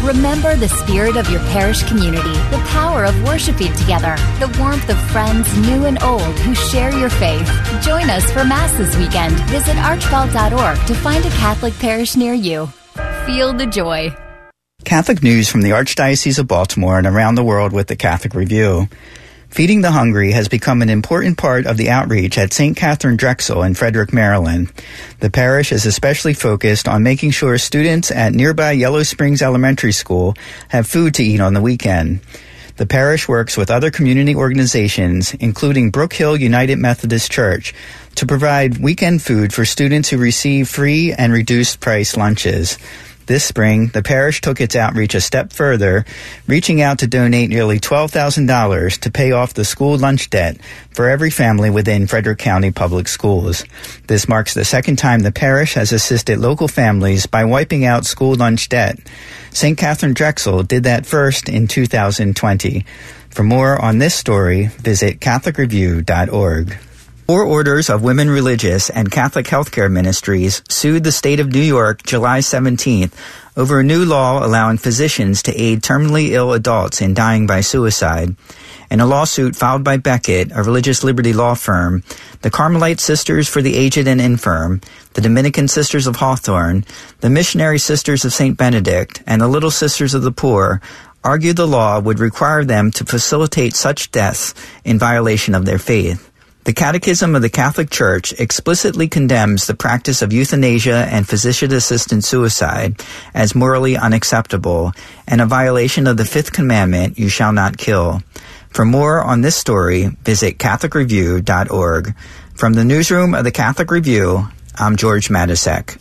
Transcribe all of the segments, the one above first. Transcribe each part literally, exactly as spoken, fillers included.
Remember the spirit of your parish community, the power of worshiping together, the warmth of friends new and old who share your faith. Join us for Mass this weekend. Visit archbell dot org to find a Catholic parish near you. Feel the joy. Catholic news from the Archdiocese of Baltimore and around the world with the Catholic Review. Feeding the hungry has become an important part of the outreach at Saint Catherine Drexel in Frederick, Maryland. The parish is especially focused on making sure students at nearby Yellow Springs Elementary School have food to eat on the weekend. The parish works with other community organizations, including Brook Hill United Methodist Church, to provide weekend food for students who receive free and reduced price lunches. This spring, the parish took its outreach a step further, reaching out to donate nearly twelve thousand dollars to pay off the school lunch debt for every family within Frederick County Public Schools. This marks the second time the parish has assisted local families by wiping out school lunch debt. Saint Catherine Drexel did that first in two thousand twenty. For more on this story, visit catholic review dot org. Four orders of women religious and Catholic healthcare ministries sued the state of New York July seventeenth over a new law allowing physicians to aid terminally ill adults in dying by suicide. In a lawsuit filed by Beckett, a religious liberty law firm, the Carmelite Sisters for the Aged and Infirm, the Dominican Sisters of Hawthorne, the Missionary Sisters of Saint Benedict, and the Little Sisters of the Poor argued the law would require them to facilitate such deaths in violation of their faith. The Catechism of the Catholic Church explicitly condemns the practice of euthanasia and physician-assisted suicide as morally unacceptable and a violation of the fifth commandment, you shall not kill. For more on this story, visit catholic review dot org. From the newsroom of the Catholic Review, I'm George Matysek.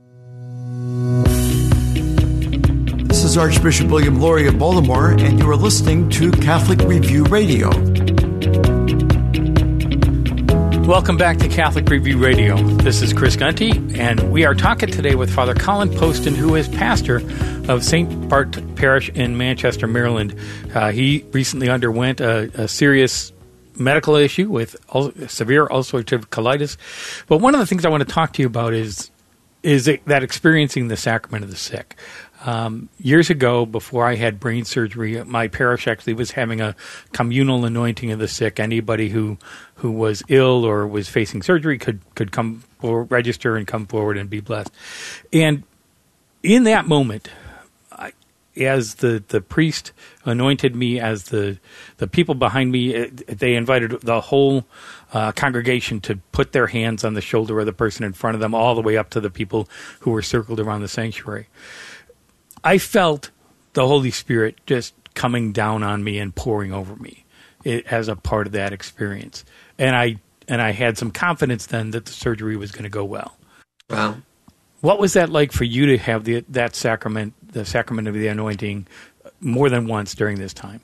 This is Archbishop William Lori of Baltimore, and you are listening to Catholic Review Radio. Welcome back to Catholic Review Radio. This is Chris Gunty, and we are talking today with Father Colin Poston, who is pastor of Saint Bart Parish in Manchester, Maryland. Uh, he recently underwent a, a serious medical issue with ul- severe ulcerative colitis. But one of the things I want to talk to you about is is it, that experiencing the sacrament of the sick. Um, years ago, before I had brain surgery, my parish actually was having a communal anointing of the sick. Anybody who who was ill or was facing surgery could could come or register and come forward and be blessed. And in that moment, I, as the, the priest anointed me, as the the people behind me, they invited the whole uh, congregation to put their hands on the shoulder of the person in front of them, all the way up to the people who were circled around the sanctuary. I felt the Holy Spirit just coming down on me and pouring over me it, as a part of that experience. And I and I had some confidence then that the surgery was going to go well. Wow. What was that like for you to have the that sacrament, the sacrament of the anointing, more than once during this time?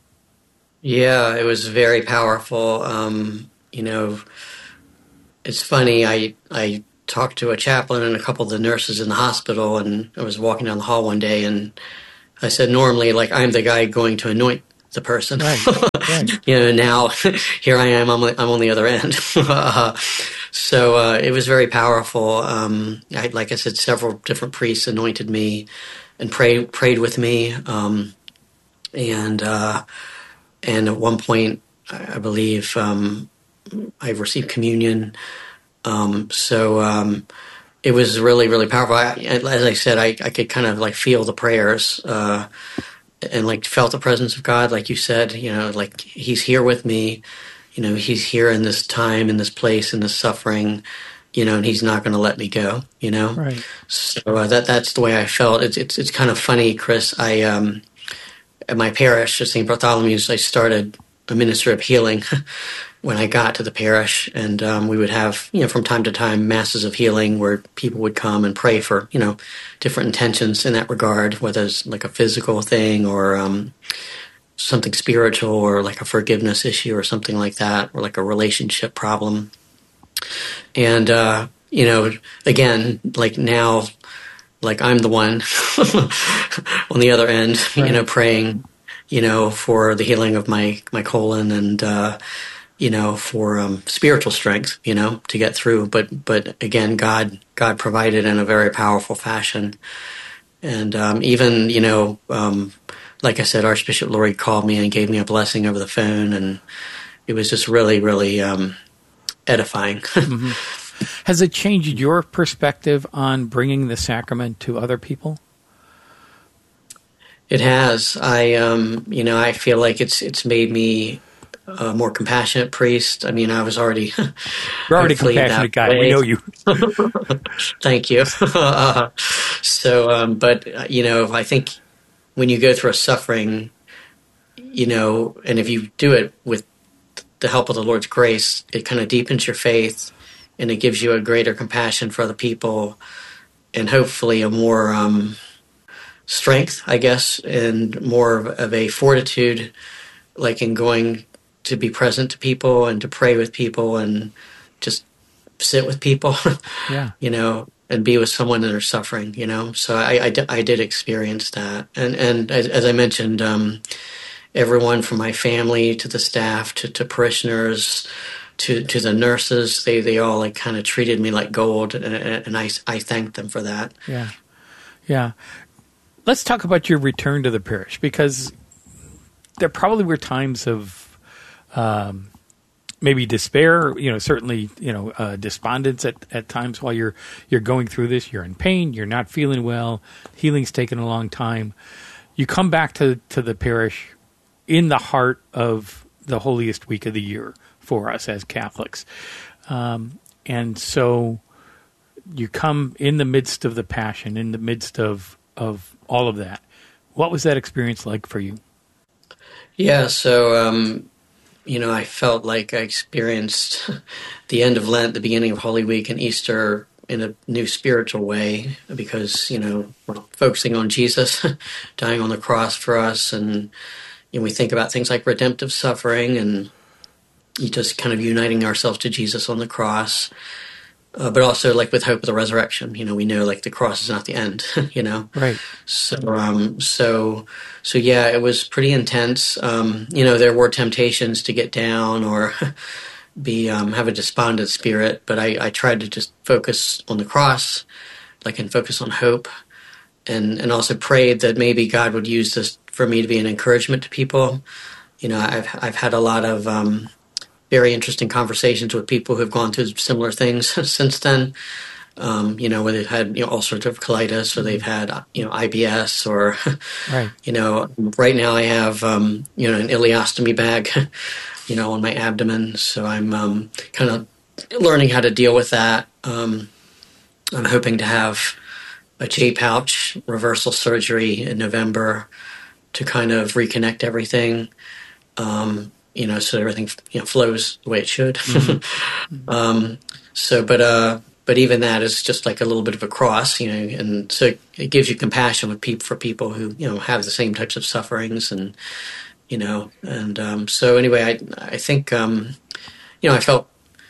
Yeah, it was very powerful. Um, you know, it's funny, I I talked to a chaplain and a couple of the nurses in the hospital, and I was walking down the hall one day, and I said, normally, like, I'm the guy going to anoint the person. Right. Right. You know, now here I am, I'm, I'm on the other end. uh, so uh, it was very powerful. Um, I, like I said, several different priests anointed me and prayed prayed with me. Um, and uh, and at one point, I believe um, I received communion. Um, so, um, it was really, really powerful. I, as I said, I, I could kind of like feel the prayers, uh, and like felt the presence of God. Like you said, you know, like he's here with me, you know, he's here in this time, in this place, in this suffering, you know, and he's not going to let me go, you know? Right. So, uh, that, that's the way I felt. It's, it's, it's kind of funny, Chris. I, um, at my parish at Saint Bartholomew's, I started a ministry of healing when I got to the parish, and um, we would have, you know, from time to time, masses of healing where people would come and pray for, you know, different intentions in that regard, whether it's like a physical thing or um, something spiritual or like a forgiveness issue or something like that, or like a relationship problem. And, uh, you know, again, like now, like I'm the one on the other end, right. you know, praying, you know, for the healing of my, my colon and, uh, you know, for um, spiritual strength, you know, to get through. But but again, God God provided in a very powerful fashion. And um, even, you know, um, like I said, Archbishop Laurie called me and gave me a blessing over the phone, and it was just really, really um, edifying. Mm-hmm. Has it changed your perspective on bringing the sacrament to other people? It has. I, um, you know, I feel like it's it's made me a more compassionate priest. I mean, I was already you're already a compassionate guy. Way. We know you. Thank you. uh, so, um, but you know, I think when you go through a suffering, you know, and if you do it with the help of the Lord's grace, it kind of deepens your faith, and it gives you a greater compassion for other people, and hopefully a more um, strength, I guess, and more of a fortitude, like in going to be present to people and to pray with people and just sit with people, yeah, you know, and be with someone that are suffering, you know. So I, I, I did experience that. And, and as, as I mentioned, um, everyone from my family to the staff to, to parishioners to, to the nurses, they, they all like kind of treated me like gold. And, and I, I thanked them for that. Yeah. Yeah. Let's talk about your return to the parish, because there probably were times of um, maybe despair, you know, certainly, you know, uh, despondence at, at times while you're you're going through this. You're in pain. You're not feeling well. Healing's taken a long time. You come back to, to the parish in the heart of the holiest week of the year for us as Catholics. Um, and so you come in the midst of the Passion, in the midst of, of all of that. What was that experience like for you? Yeah, so, um, you know, I felt like I experienced the end of Lent, the beginning of Holy Week, and Easter in a new spiritual way, because, you know, we're focusing on Jesus dying on the cross for us, and you know, we think about things like redemptive suffering and just kind of uniting ourselves to Jesus on the cross. Uh, but also, like, with hope of the resurrection, you know, we know, like, the cross is not the end, you know? Right. So, um, so, so yeah, it was pretty intense. Um, you know, there were temptations to get down or be, um, have a despondent spirit, but I, I tried to just focus on the cross, like, and focus on hope, and, and also prayed that maybe God would use this for me to be an encouragement to people. You know, I've, I've had a lot of, um, very interesting conversations with people who have gone through similar things since then. Um, you know, where they've had, you know, all sorts of colitis, or they've had, you know, I B S, or, right. you know, right now I have, um, you know, an ileostomy bag, you know, on my abdomen. So I'm um, kind of learning how to deal with that. Um, I'm hoping to have a J-pouch reversal surgery in November to kind of reconnect everything. Um, you know, so everything, you know, flows the way it should. Mm-hmm. um, so, but, uh, but even that is just like a little bit of a cross, you know, and so it gives you compassion with people, for people who, you know, have the same types of sufferings, and, you know, and, um, so anyway, I, I think, um, you know, I felt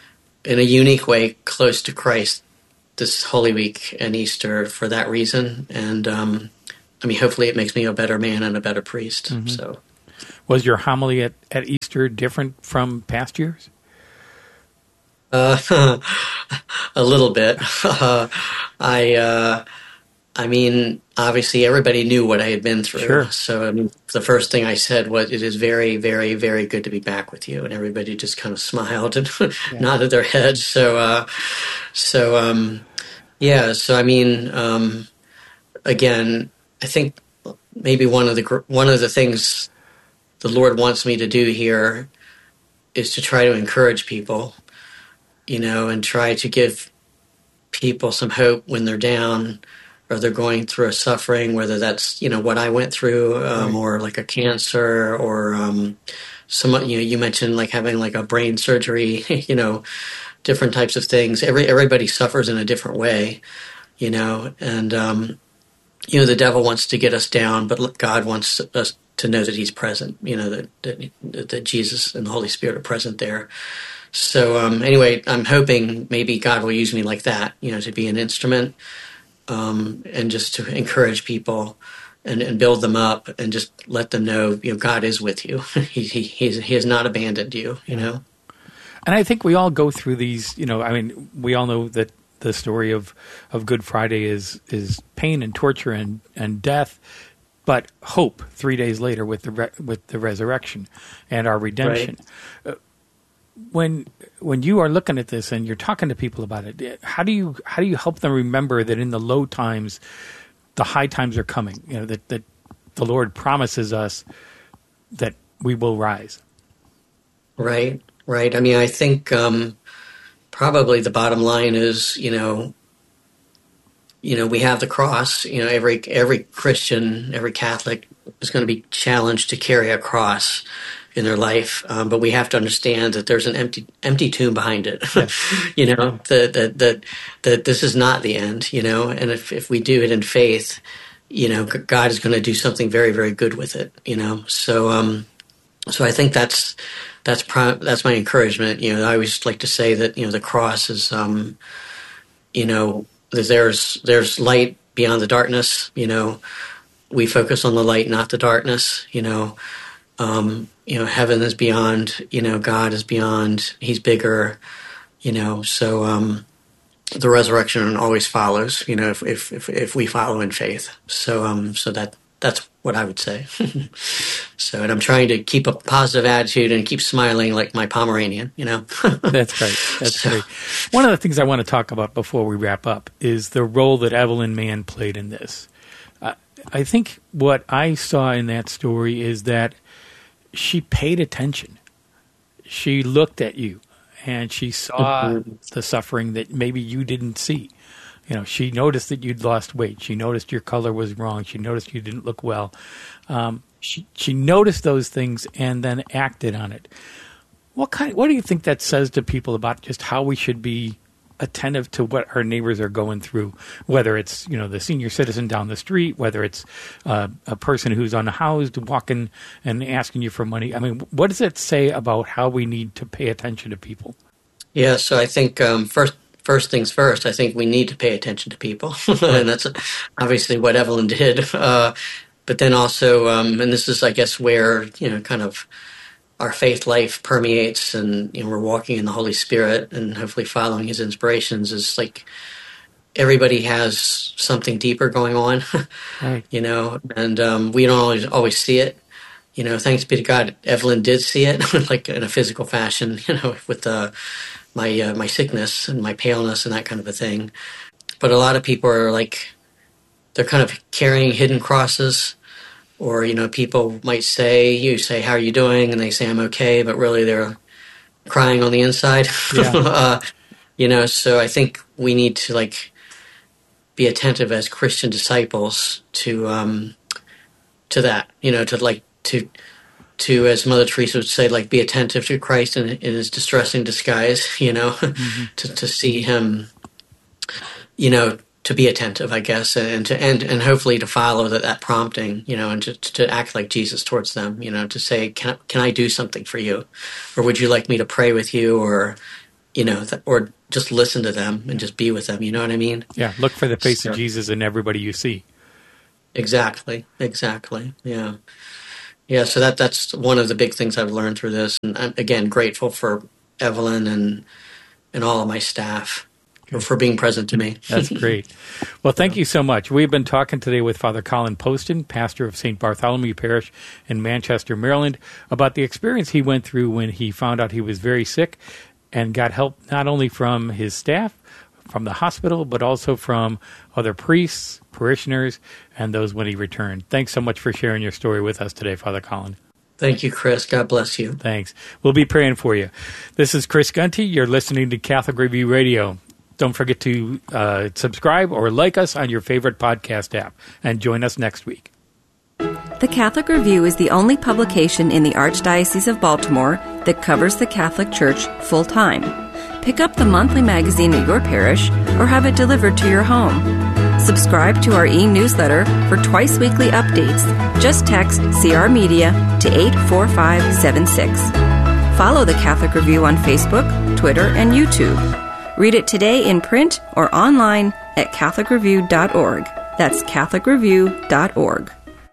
in a unique way close to Christ this Holy Week and Easter for that reason. And, um, I mean, hopefully it makes me a better man and a better priest. Mm-hmm. So. Was your homily at, at Easter different from past years? Uh, a little bit. Uh, I, uh, I mean, obviously everybody knew what I had been through. Sure. So I mean, the first thing I said was, "It is very, very, very good to be back with you," and everybody just kind of smiled and yeah. nodded their heads. So, uh, so um, yeah. So I mean, um, again, I think maybe one of the one of the things the Lord wants me to do here is to try to encourage people, you know, and try to give people some hope when they're down or they're going through a suffering, whether that's, you know, what I went through, um, right. or like a cancer, or um, some, you know, you mentioned like having like a brain surgery, you know, different types of things. Every everybody suffers in a different way, you know, and um, you know, the devil wants to get us down, but God wants us to know that he's present, you know, that, that, that Jesus and the Holy Spirit are present there. So um, anyway, I'm hoping maybe God will use me like that, you know, to be an instrument, um, and just to encourage people and, and build them up and just let them know, you know, God is with you. he, he, he's, he has not abandoned you, you know. And I think we all go through these, you know, I mean, we all know that the story of, of Good Friday is is pain and torture and, and death, but hope three days later with the re- with the resurrection and our redemption. Right. Uh, when when you are looking at this and you're talking to people about it, how do you how do you help them remember that in the low times, the high times are coming? You know, that that the Lord promises us that we will rise. Right, right. I mean, I think um, probably the bottom line is, you know, you know, we have the cross. You know, every every Christian, every Catholic is going to be challenged to carry a cross in their life, um, but we have to understand that there's an empty empty tomb behind it. Yeah. You know, that that that that this is not the end. You know, and if if we do it in faith, you know, God is going to do something very very good with it. You know, so um, so I think that's. That's pro- that's my encouragement. You know, I always like to say that, you know, the cross is, um, you know, there's there's light beyond the darkness. You know, we focus on the light, not the darkness. You know, um, you know, heaven is beyond. You know, God is beyond. He's bigger. You know, so um, the resurrection always follows. You know, if if if, if we follow in faith. So um, so that. That's what I would say. So, and I'm trying to keep a positive attitude and keep smiling like my Pomeranian, you know. That's great. That's so. great. One of the things I want to talk about before we wrap up is the role that Evelyn Mann played in this. Uh, I think what I saw in that story is that she paid attention. She looked at you, and she saw mm-hmm. the suffering that maybe you didn't see. You know, she noticed that you'd lost weight. She noticed your color was wrong. She noticed you didn't look well. Um, she she noticed those things and then acted on it. What kind? What do you think that says to people about just how we should be attentive to what our neighbors are going through? Whether it's, you know, the senior citizen down the street, whether it's uh, a person who's unhoused walking and asking you for money. I mean, what does it say about how we need to pay attention to people? Yeah. So I think um, first. First things first, I think we need to pay attention to people. And that's obviously what Evelyn did. Uh, but then also, um, and this is, I guess, where, you know, kind of our faith life permeates and, you know, we're walking in the Holy Spirit and hopefully following his inspirations is like everybody has something deeper going on, right. You know, and um, we don't always, always see it. You know, thanks be to God, Evelyn did see it, like in a physical fashion, you know, with the my uh, my sickness and my paleness and that kind of a thing. But a lot of people are like, they're kind of carrying hidden crosses, or, you know, people might say, you say, how are you doing? And they say, I'm okay, but really they're crying on the inside. Yeah. uh, you know, so I think we need to like be attentive as Christian disciples to um, to that, you know, to like, to to, as Mother Teresa would say, like, be attentive to Christ in, in his distressing disguise, you know, mm-hmm. to, to see him, you know, to be attentive, I guess, and to and, and hopefully to follow that, that prompting, you know, and to, to act like Jesus towards them, you know, to say, can, can I do something for you? Or would you like me to pray with you? Or, you know, th- or just listen to them and just be with them, you know what I mean? Yeah, look for the face so, of Jesus in everybody you see. Exactly, exactly, yeah. Yeah, so that that's one of the big things I've learned through this. And I'm, again, grateful for Evelyn and and all of my staff for, for being present to me. That's great. Well, thank you so much. We've been talking today with Father Colin Poston, pastor of Saint Bartholomew Parish in Manchester, Maryland, about the experience he went through when he found out he was very sick and got help not only from his staff, from the hospital, but also from other priests, parishioners, and those when he returned. Thanks so much for sharing your story with us today, Father Colin. Thank you, Chris. God bless you. Thanks. We'll be praying for you. This is Chris Gunty. You're listening to Catholic Review Radio. Don't forget to uh, subscribe or like us on your favorite podcast app, and join us next week. The Catholic Review is the only publication in the Archdiocese of Baltimore that covers the Catholic Church full-time. Pick up the monthly magazine at your parish or have it delivered to your home. Subscribe to our e-newsletter for twice-weekly updates. Just text C R Media to eight four five seven six. Follow the Catholic Review on Facebook, Twitter, and YouTube. Read it today in print or online at catholic review dot org. That's catholic review dot org.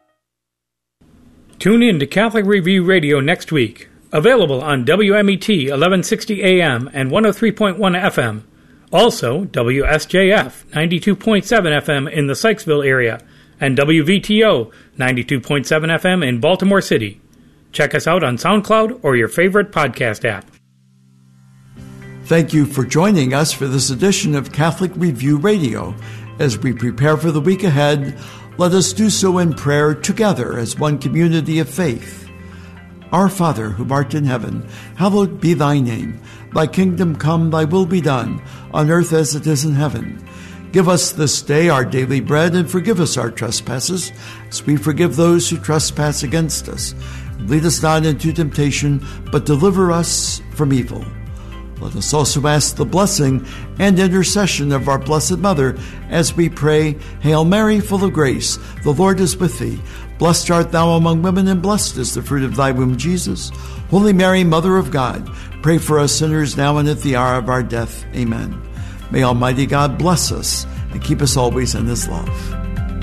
Tune in to Catholic Review Radio next week. Available on W M E T eleven sixty A M and one oh three point one F M. Also, W S J F ninety-two point seven F M in the Sykesville area and W V T O ninety-two point seven F M in Baltimore City. Check us out on SoundCloud or your favorite podcast app. Thank you for joining us for this edition of Catholic Review Radio. As we prepare for the week ahead, let us do so in prayer together as one community of faith. Our Father, who art in heaven, hallowed be thy name. Thy kingdom come, thy will be done, on earth as it is in heaven. Give us this day our daily bread, and forgive us our trespasses, as we forgive those who trespass against us. Lead us not into temptation, but deliver us from evil. Let us also ask the blessing and intercession of our Blessed Mother as we pray, Hail Mary, full of grace, the Lord is with thee. Blessed art thou among women, and blessed is the fruit of thy womb, Jesus. Holy Mary, Mother of God, pray for us sinners now and at the hour of our death. Amen. May Almighty God bless us and keep us always in his love.